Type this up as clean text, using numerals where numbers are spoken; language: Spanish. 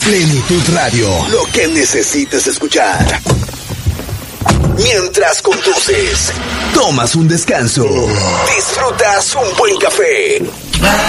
Plenitud Radio, lo que necesites escuchar. Mientras conduces, tomas un descanso, disfrutas un buen café